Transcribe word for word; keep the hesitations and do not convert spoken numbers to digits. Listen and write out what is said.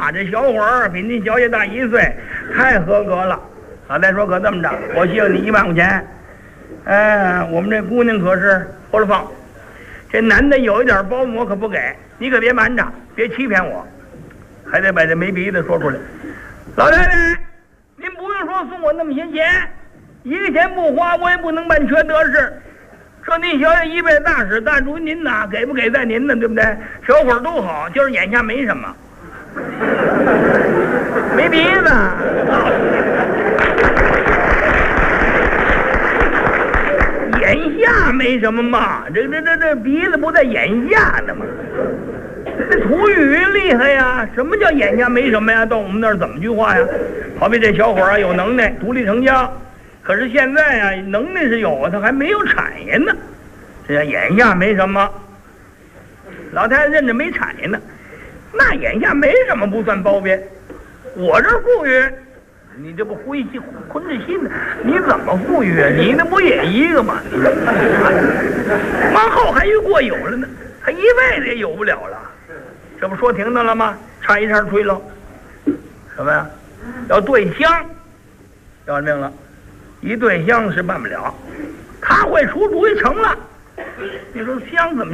啊，这小伙儿比您小姐大一岁，太合格了。老太说可这么着，我借你一万块钱。哎，我们这姑娘可是活了放，这男的有一点包袱我可不给，你可别瞒着，别欺骗我，还得把这没鼻子说出来。老太太，您不用说送我那么些钱，一个钱不花我也不能办缺德事。说您小姐一辈子大事大主您呐，给不给在您呢，对不对？小伙儿都好，就是眼下没什么，没鼻子。眼下没什么嘛，这这这这鼻子不在眼下呢吗？这土语厉害呀！什么叫眼下没什么呀？到我们那儿怎么句话呀？好比这小伙儿啊，有能耐，独立成家。可是现在啊，能耐是有啊，他还没有产业呢。这叫眼下没什么。老太太认着没产业呢，那眼下没什么不算包边。我这富裕，你这不灰心昆着心呢？你怎么富裕啊？你那不也一个吗？往后还有过有了呢，他一辈子也有不了了。这不说停当了吗？差一茬吹喽。什么呀？要对香，要命了。一对香是办不了，他会出主意成了。你说香怎么样？